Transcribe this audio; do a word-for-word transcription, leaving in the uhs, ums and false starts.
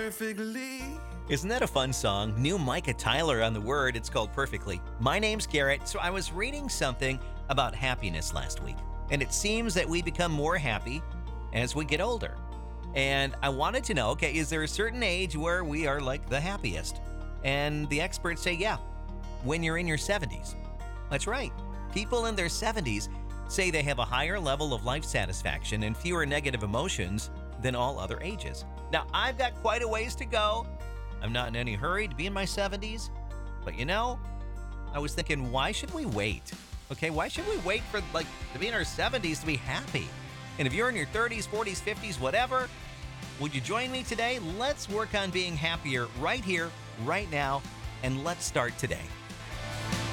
perfectly. Isn't that a fun song? New Micah Tyler on the word. It's called Perfectly. My name's Garrett. So I was reading something about happiness last week, and it seems that we become more happy as we get older. And I wanted to know, okay, is there a certain age where we are like the happiest? And the experts say, yeah, when you're in your seventies. That's right. People in their seventies say they have a higher level of life satisfaction and fewer negative emotions than all other ages. Now, I've got quite a ways to go. I'm not in any hurry to be in my seventies. But you know, I was thinking, why should we wait? Okay, why should we wait for like to be in our seventies to be happy? And if you're in your thirties, forties, fifties, whatever, would you join me today? Let's work on being happier right here, right now, and let's start today.